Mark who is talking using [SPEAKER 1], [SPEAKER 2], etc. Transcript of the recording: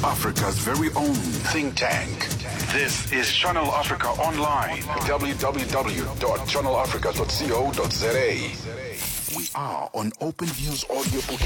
[SPEAKER 1] Africa's very own think tank. This is Channel Africa Online. www.channelafrica.co.za. We are on Open Views Audio Bouquet.